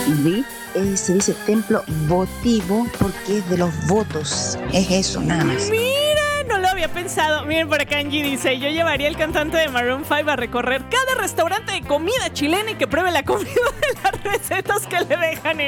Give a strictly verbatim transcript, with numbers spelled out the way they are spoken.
¿sí? Eh, se dice templo votivo porque es de los votos. Es eso, nada más. Mira, no lo había pensado. Miren, por acá Angie dice: yo llevaría al cantante de Maroon cinco a recorrer cada restaurante de comida chilena y que pruebe la comida de las recetas que le dejan en